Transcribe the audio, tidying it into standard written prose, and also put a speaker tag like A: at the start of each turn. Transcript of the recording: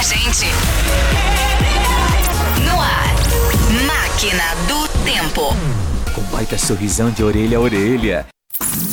A: gente. No ar, Máquina do Tempo.
B: Com baita sorrisão de orelha a orelha.